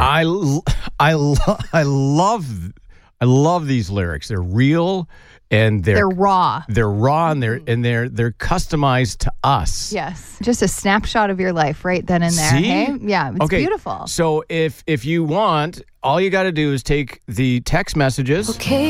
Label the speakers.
Speaker 1: I love these lyrics. They're real and
Speaker 2: They're raw.
Speaker 1: They're raw and they're customized to us.
Speaker 2: Yes. Just a snapshot of your life right then and there.
Speaker 1: See?
Speaker 2: Hey? Yeah, it's beautiful.
Speaker 1: So if you want, all you got to do is take the text messages.
Speaker 3: Okay.